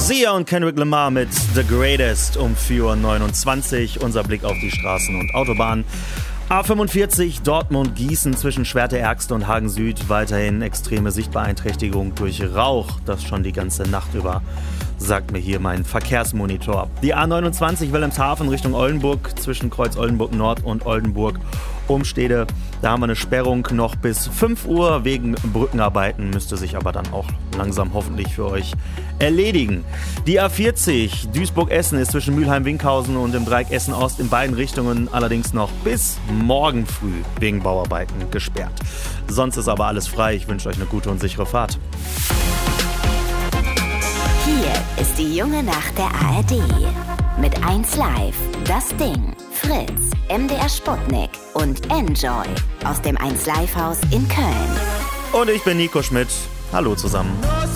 Sia und Kendrick Lamar mit The Greatest um 4:29 Uhr. Unser Blick auf die Straßen und Autobahnen. A45 Dortmund-Gießen zwischen Schwerte-Ergste und Hagen Süd. Weiterhin extreme Sichtbeeinträchtigung durch Rauch. Das schon die ganze Nacht über, sagt mir hier mein Verkehrsmonitor. Die A29 Wilhelmshaven Richtung Oldenburg zwischen Kreuz Oldenburg Nord und Oldenburg Umstede. Da haben wir eine Sperrung noch bis 5 Uhr wegen Brückenarbeiten, müsste sich aber dann auch langsam hoffentlich für euch erledigen. Die A40 Duisburg-Essen ist zwischen Mülheim-Winkhausen und dem Dreieck Essen-Ost in beiden Richtungen allerdings noch bis morgen früh wegen Bauarbeiten gesperrt. Sonst ist aber alles frei. Ich wünsche euch eine gute und sichere Fahrt. Hier ist die junge Nacht der ARD. Mit 1Live, Das Ding, Fritz, MDR Sputnik und Enjoy aus dem 1Live-Haus in Köln. Und ich bin Nico Schmidt. Hallo zusammen.